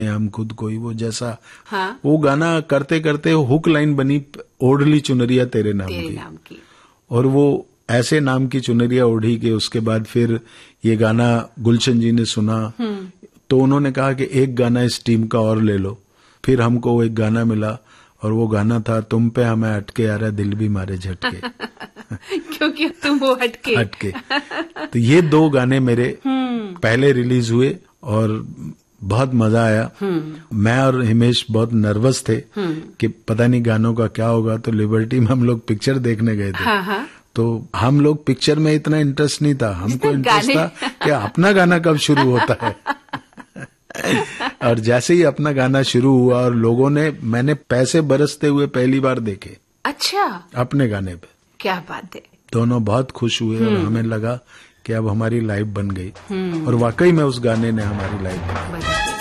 हम खुद कोई वो जैसा। हाँ। वो गाना करते करते हुक लाइन बनी, ओढ़ली चुनरिया तेरे नाम की। और वो ऐसे नाम की चुनरिया ओढ़ी के उसके बाद फिर ये गाना गुलशन जी ने सुना, तो उन्होंने कहा कि एक गाना इस टीम का और ले लो। फिर हमको वो एक गाना मिला और वो गाना था तुम पे हमें अटके आ रहा दिल भी मारे झटके। क्योंकि तुम वो हटके। तो ये 2 गाने मेरे पहले रिलीज हुए और बहुत मजा आया। मैं और हिमेश बहुत नर्वस थे कि पता नहीं गानों का क्या होगा। तो लिबर्टी में हम लोग पिक्चर देखने गए थे। हाँ। तो हम लोग पिक्चर में इतना इंटरेस्ट नहीं था, हमको इंटरेस्ट था कि अपना गाना कब शुरू होता है। और जैसे ही अपना गाना शुरू हुआ और लोगों ने, मैंने पैसे बरसते हुए पहली बार देखे। अच्छा। अपने गाने पे। क्या बात है। दोनों बहुत खुश हुए और हमें लगा कि अब हमारी लाइफ बन गई। और वाकई में उस गाने ने हमारी लाइफ बना दी।